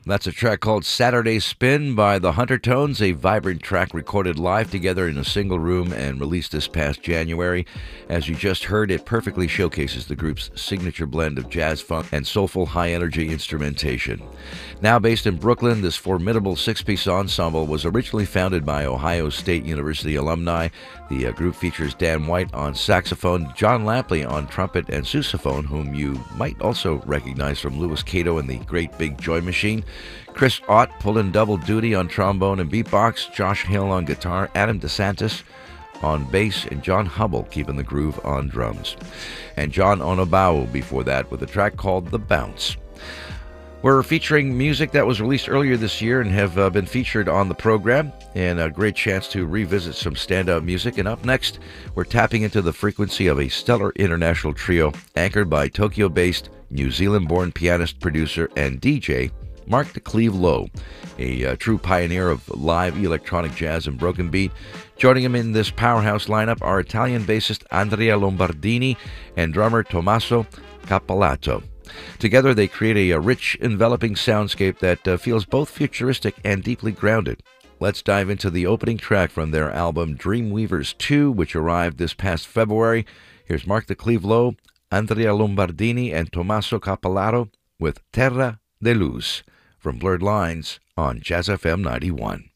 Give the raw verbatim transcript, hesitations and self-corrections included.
That's a track called Saturday Spin by the Huntertones, a vibrant track recorded live together in a single room and released this past January. As you just heard, it perfectly showcases the group's signature blend of jazz funk and soulful high-energy instrumentation. Now based in Brooklyn, this formidable six-piece ensemble was originally founded by Ohio State University alumni. The uh, group features Dan White on saxophone, John Lampley on trumpet and sousaphone, whom you might also recognize from Louis Cato and the Great Big Joy Machine, Chris Ott pulling double duty on trombone and beatbox, Josh Hill on guitar, Adam DeSantis on bass, and John Hubble keeping the groove on drums. And John Onobao before that with a track called The Bounce. We're featuring music that was released earlier this year and have uh, been featured on the program, and a great chance to revisit some standout music. And up next, we're tapping into the frequency of a stellar international trio anchored by Tokyo-based, New Zealand-born pianist, producer, and D J Mark de Cleve Lowe, a uh, true pioneer of live electronic jazz and broken beat. Joining him in this powerhouse lineup are Italian bassist Andrea Lombardini and drummer Tommaso Cappalato. Together, they create a, a rich, enveloping soundscape that uh, feels both futuristic and deeply grounded. Let's dive into the opening track from their album Dreamweavers two, which arrived this past February. Here's Mark de Cleve Lowe, Andrea Lombardini, and Tommaso Cappalato with Terra de Luz from Blurred Lines on Jazz F M ninety-one.